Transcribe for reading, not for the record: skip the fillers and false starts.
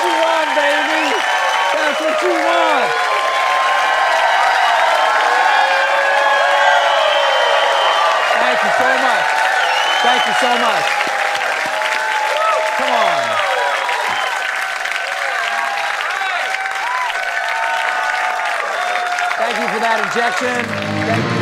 you want, baby. That's what you want. Thank you so much. Thank you so much. Come on. Thank you for that injection. Thank you.